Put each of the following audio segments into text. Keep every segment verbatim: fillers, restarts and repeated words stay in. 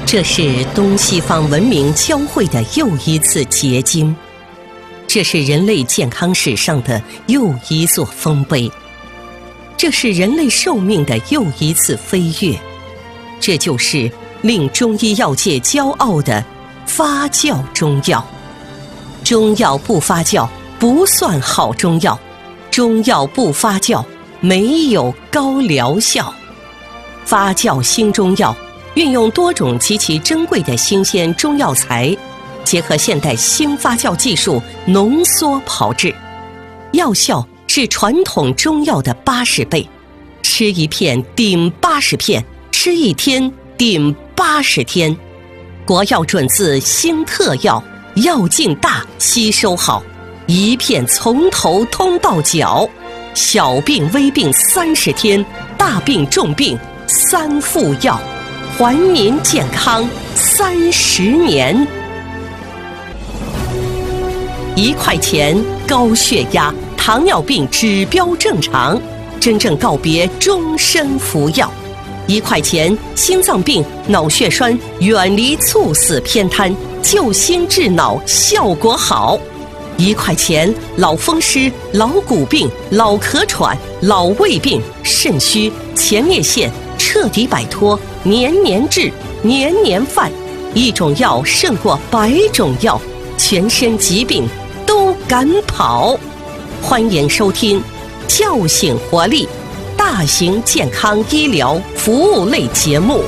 这是东西方文明交汇的又一次结晶，这是人类健康史上的又一座丰碑，这是人类寿命的又一次飞跃，这就是令中医药界骄傲的发酵中药。中药不发酵不算好中药，中药不发酵没有高疗效。发酵新中药运用多种极其珍贵的新鲜中药材，结合现代新发酵技术浓缩炮制，药效是传统中药的八十倍，吃一片顶八十片，吃一天顶八十天。国药准字新特药，药劲大，吸收好，一片从头通到脚，小病微病三十天，大病重病三副药，还民健康三十年。一块钱高血压、糖尿病指标正常，真正告别终身服药。一块钱心脏病、脑血栓远离猝死偏瘫，救心治脑效果好。一块钱老风湿、老骨病、老咳喘、老胃病、肾虚、前列腺彻底摆脱，年年治，年年犯。一种药胜过百种药，全身疾病都敢跑。欢迎收听叫醒活力大型健康医疗服务类节目。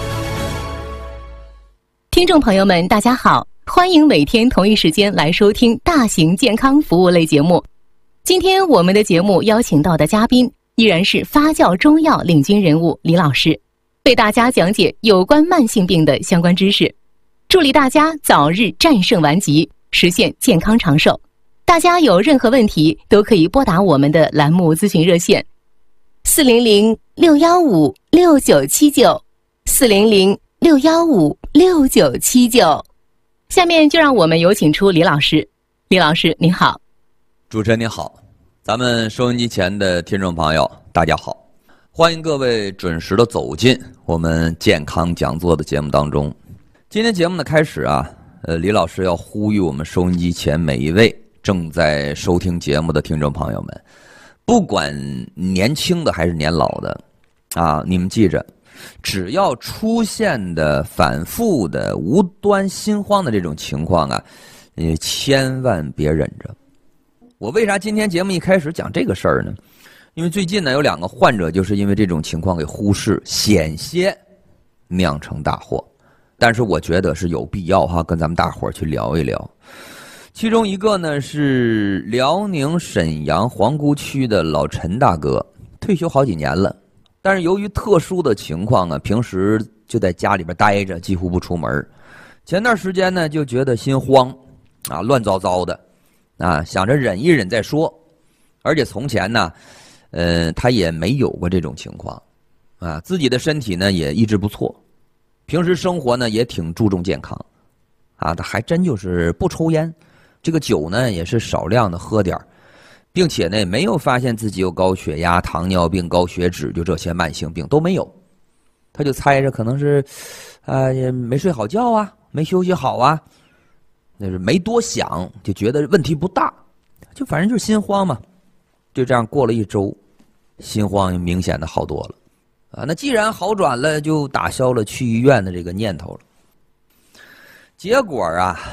听众朋友们大家好，欢迎每天同一时间来收听大型健康服务类节目。今天我们的节目邀请到的嘉宾依然是发酵中药领军人物李老师，为大家讲解有关慢性病的相关知识，助力大家早日战胜顽疾，实现健康长寿。大家有任何问题都可以拨打我们的栏目咨询热线四零零六幺五六九七九 四零零六幺五六九七九。下面就让我们有请出李老师。李老师您好。 主持人您好，咱们收音机前的听众朋友大家好，欢迎各位准时的走进我们健康讲座的节目当中。今天节目的开始啊，呃，李老师要呼吁我们收音机前每一位正在收听节目的听众朋友们，不管年轻的还是年老的啊，你们记着，只要出现的反复的无端心慌的这种情况啊，你千万别忍着。我为啥今天节目一开始讲这个事儿呢？因为最近呢有两个患者就是因为这种情况给忽视，险些酿成大祸。但是我觉得是有必要哈，跟咱们大伙儿去聊一聊。其中一个呢是辽宁沈阳皇姑区的老陈大哥，退休好几年了，但是由于特殊的情况啊，平时就在家里边待着，几乎不出门。前段时间呢就觉得心慌啊，乱糟糟的啊，想着忍一忍再说。而且从前呢呃他也没有过这种情况啊，自己的身体呢也一直不错，平时生活呢也挺注重健康啊，他还真就是不抽烟，这个酒呢也是少量的喝点，并且呢没有发现自己有高血压、糖尿病、高血脂，就这些慢性病都没有。他就猜着可能是啊、呃、没睡好觉啊，没休息好啊，那是没多想，就觉得问题不大，就反正就是心慌嘛。就这样过了一周，心慌明显的好多了啊。那既然好转了，就打消了去医院的这个念头了。结果啊，